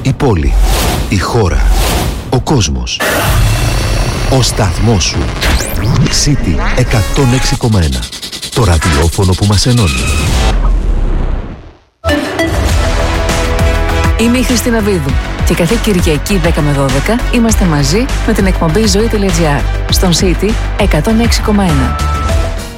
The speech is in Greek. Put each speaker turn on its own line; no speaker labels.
Η πόλη, η χώρα, ο κόσμος. Ο σταθμός σου. City 106,1. Το ραδιόφωνο που μας ενώνει.
Είμαι η Χριστίνα Βίδου και κάθε Κυριακή 10 με 12 είμαστε μαζί με την εκπομπή Ζωή.gr στον City 106,1.